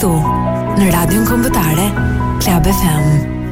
këtu në Radion Kombëtare Club FM.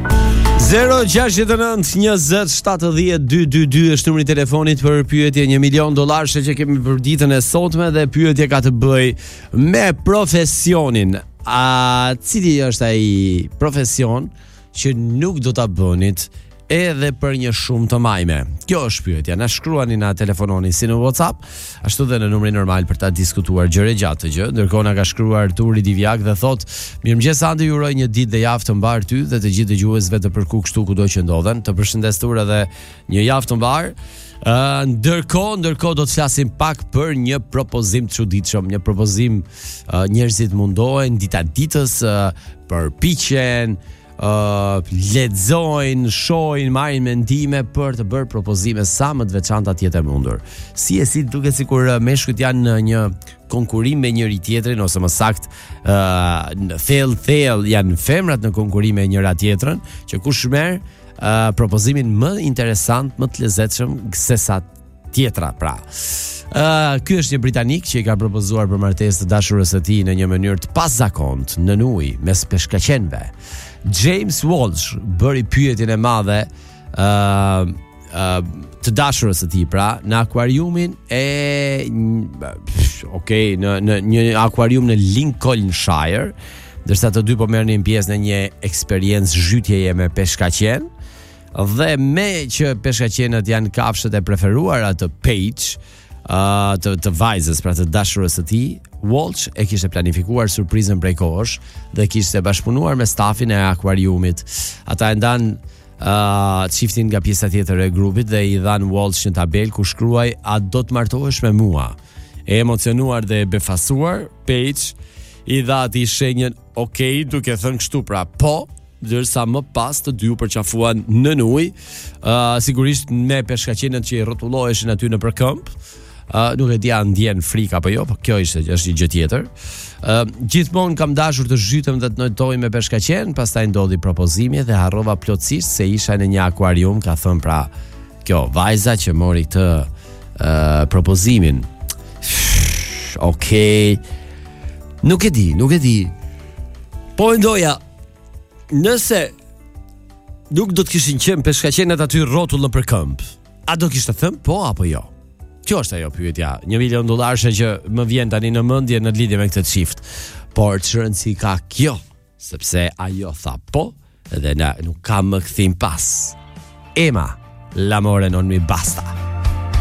06920702222 është numri I telefonit për pyetje $1 milion që kemi për ditën e sotme dhe pyetja ka të bëj me profesionin. Cili është ai profesion që nuk do ta bënit edhe për një shumë të majme? Kjo është pyetja. Na shkruani, na telefononi si në WhatsApp, ashtu dhe në numrin normal për ta diskutuar gjëre gjatë të gjë. Ndërkohë na ka shkruar Turi Divjak dhe thot: "Mirëmëngjes Andi, ju uroj një ditë dhe javë të mbar ty dhe të gjithë dëgjuesve të Përku kështu kudo që ndodhen. Të përshëndes Tur edhe një javë të mbar." Ndërkohë do të flasim pak për një propozim të çuditshëm, një propozim njerëzit mundohen dita ditës, përpiqen, lexojnë, shohin, marrin mendime për të bërë propozime sa më të veçanta të jetë e mundur. Si duket sikur meshkujt janë në një konkurim me njëri tjetrin, ose më saktë në thellë janë femrat në konkurim me njëra tjetrën, që kush merr propozimin më interesant, më të lezetshëm se sa tjetra, pra. Ky është një britanik që I ka propozuar për martesë të dashurës së tij në një mënyrë të pazakontë në ujë mes peshkaqenëve. James Walsh bëri pyetjen e madhe të dashurës së tij, pra, në akuariumin në një akuarium në Lincolnshire, ndërsa të dy po merrnin pjesë në një eksperiencë zhytjeje me peshkaqen. Dhe me që peshkaqenët janë kafshët e preferuara të Paige, të vajzës, pra të dashurës së tij, Walsh e kishte planifikuar surprizën prej kohësh dhe kishte bashkëpunuar me stafin e akuariumit. Ata e ndan çiftin nga pjesa tjetër e grupit dhe I dhan Walsh një tabelë ku shkruaj: "A do të martohesh me mua?" E emocionuar dhe e befasuar, Paige I dha atij shenjën "Okej", duke thënë kështu, pra po, ndërsa më pas të dy u përqafuan në ujë, sigurisht me peshkaqenët që I rrotulloheshin aty në përkëmb. Nuk e dia ndjen frikë apo jo, po kjo është një gjë tjetër. Gjithmonë kam dashur të zhytem dhe të notoj me peshkaqen, pastaj ndodhi propozimi dhe harrova plotësisht se isha në një akuarium, ka thënë pra kjo vajza që mori këtë propozimin. Okej. Nuk e di. Po ndoja, nëse nuk do të kishin qenë peshkaqenët aty rrotull në përkëmb, a do kishte thënë po apo jo? Kjo është ajo pyetja, $1 milion që më vjen tani në mendje në lidhje me këtë çift. Por çrëndsi ka kjo, sepse ajo tha po dhe na nuk ka më kthim pas. Emma, l'amore non mi basta.